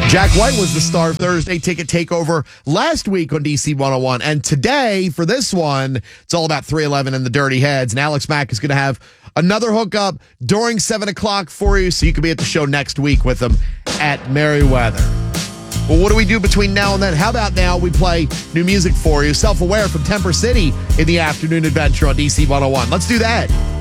Jack White was the star of Thursday Ticket Takeover last week on DC 101. And today, for this one, it's all about 311 and the Dirty Heads. And Alex Mack is going to have another hookup during 7 o'clock for you, so you can be at the show next week with them at Merriweather. Well, what do we do between now and then? How about now we play new music for you? Self-Aware from Temper City in the Afternoon Adventure on DC 101. Let's do that.